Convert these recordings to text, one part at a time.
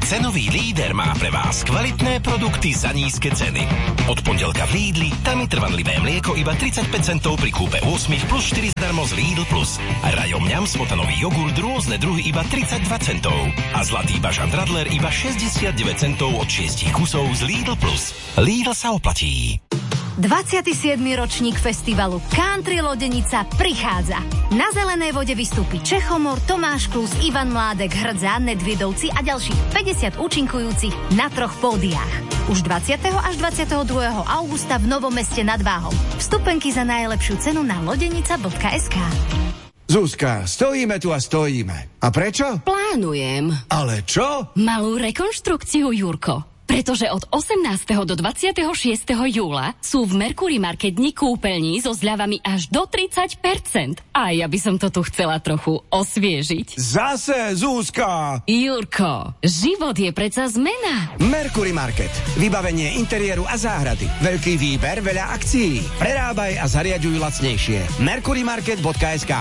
Cenový líder má pre vás kvalitné produkty za nízke ceny. Od pondelka v Lidli tam je trvanlivé mlieko iba 35 centov pri kúpe 8 plus 4 zdarmo z Lidl Plus. A Rajomňam smotanový jogurt rôzne druhy iba 32 centov. A zlatý bažant Radler iba 69 centov od 6 kusov z Lidl Plus. Lidl sa oplatí. 27. ročník festivalu Country Lodenica prichádza. Na zelenej vode vystúpi Čechomor, Tomáš Klus, Ivan Mládek, Hrdza, Nedviedovci a ďalších 50 účinkujúcich na 3 pódiách. Už 20. až 22. augusta v Novom Meste nad Váhom. Vstupenky za najlepšiu cenu na lodenica.sk. Zuzka, stojíme tu a stojíme. A prečo? Plánujem. Ale čo? Malú rekonštrukciu, Jurko. Pretože od 18. do 26. júla sú v Mercury Market dni kúpeľní so zľavami až do 30%. A ja by som to tu chcela trochu osviežiť. Zase, Zuzka! Jurko, život je predsa zmena. Mercury Market. Vybavenie interiéru a záhrady. Veľký výber, veľa akcií. Prerábaj a zariaďuj lacnejšie. mercurymarket.sk.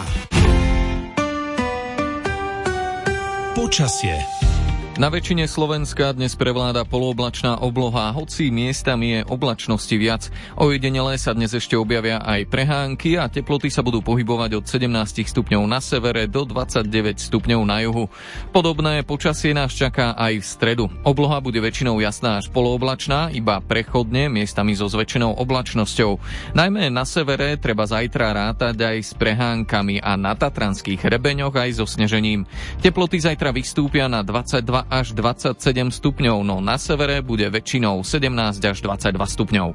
Počasie. Na väčšine Slovenska dnes prevláda polooblačná obloha, hoci miestami je oblačnosti viac. Ojedinele sa dnes ešte objavia aj prehánky a teploty sa budú pohybovať od 17 stupňov na severe do 29 stupňov na juhu. Podobné počasie nás čaká aj v stredu. Obloha bude väčšinou jasná až polooblačná, iba prechodne, miestami so zväčšenou oblačnosťou. Najmä na severe treba zajtra rátať aj s prehánkami a na tatranských hrebeňoch aj so snežením. Teploty zajtra vystúpia na 22 až 27 stupňov, no na severe bude väčšinou 17 až 22 stupňov.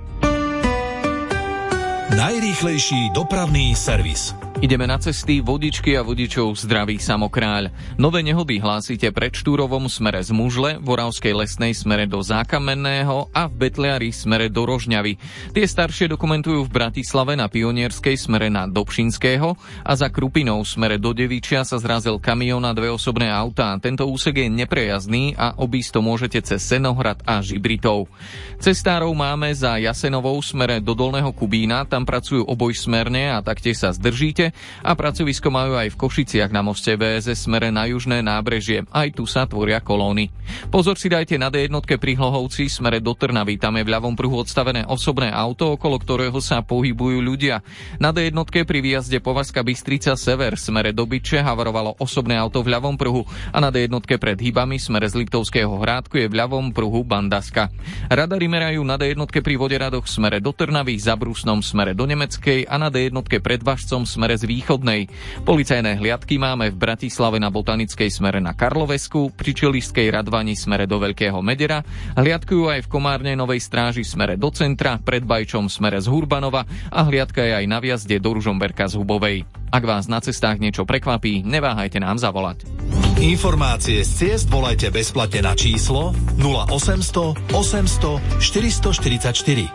Najrýchlejší dopravný servis. Ideme na cesty, vodičky a vodičov zdraví Samokráľ. Nové nehody hlásite pred Štúrovom smere z Mužle, v Oravskej Lesnej smere do Zákamenného a v Betliari smere do Rožňavy. Tie staršie dokumentujú v Bratislave na Pionierskej smere na Dobšinského a za Krupinou smere do Devičia sa zrazil kamión a 2 osobné autá. Tento úsek je neprejazdný a obísť to môžete cez Senohrad a Žibritov. Cestárov máme za Jasenovou smere do Dolného Kubína, tam pracujú obojsmerne a taktiež sa zdržíte. A pracovisko majú aj v Košiciach na moste VSS smere na južné nábrežie. Aj tu sa tvoria kolóny. Pozor si dajte na D1 pri Hlohovci smere do Trnavy. Tam je v ľavom pruhu odstavené osobné auto, okolo ktorého sa pohybujú ľudia. Na D1 pri výjazde Považská Bystrica sever smere do Byče havarovalo osobné auto v ľavom pruhu a na D1 pred Hybami smere z Liptovského Hrádku je v ľavom pruhu Bandaska. Radary merajú na D1 pri Voderadoch smere do Trnavy, za Brusnom smere do Nemeckej a na D1 pred Važcom smere z východnej. Policajné hliadky máme v Bratislave na Botanickej smere na Karlovesku, pri Čelišskej Radvani smere do Veľkého Medera, hliadkujú aj v Komárnej Novej Stráži smere do centra, pred Bajčom smere z Hurbanova a hliadka je aj na vjazde do Ružomberka z Hubovej. Ak vás na cestách niečo prekvapí, neváhajte nám zavolať. Informácie z ciest volajte bezplatne na číslo 0800 800 444.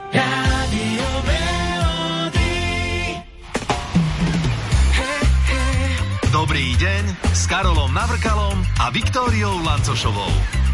Dobrý deň s Karolom Navrkalom a Viktóriou Lancošovou.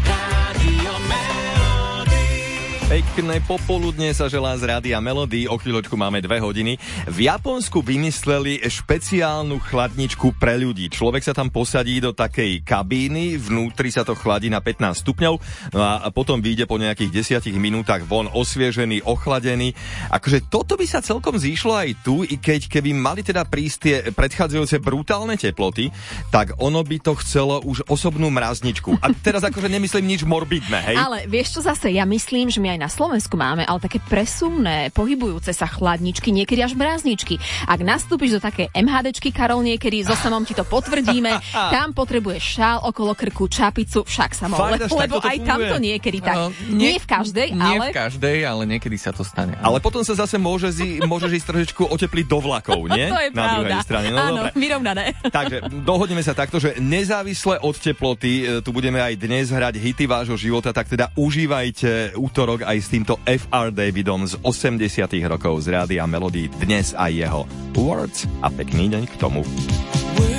Pekné popoludne sa želá z Rádia Melody. O chvíľočku máme 2 hodiny. V Japonsku vymysleli špeciálnu chladničku pre ľudí. Človek sa tam posadí do takej kabíny, vnútri sa to chladí na 15 stupňov, no a potom vyjde po nejakých 10 minútach von osviežený, ochladený. Akože toto by sa celkom zíšlo aj tu, i keď keby mali teda prísť tie predchádzajúce brutálne teploty, tak ono by to chcelo už osobnú mrazničku. A teraz akože nemyslím nič morbidné, hej? Ale vieš čo zase, ja myslím, že my aj na Slovensku máme, ale také presumné, pohybujúce sa chladničky, niekedy až mrazničky. Ak nastúpiš do také MHDčky, Karol, niekedy so samom ti to potvrdíme, tam potrebuješ šál okolo krku, čapicu, však samo, lebo aj tamto niekedy tak. Nie v každej, ale... Nie v každej, ale niekedy sa to stane. Ale potom sa zase môžeš ísť trošičku otepliť do vlakov, nie? To je na pravda. Druhej strane. No, áno, dobre. vyrovnané. Takže dohodneme sa takto, že nezávisle od teploty, tu budeme aj dnes hrať hity vášho života, tak teda užívajte útorok aj s týmto F.R. Davidom z 80 rokov z Rádia Melody, dnes aj jeho Words a pekný deň k tomu.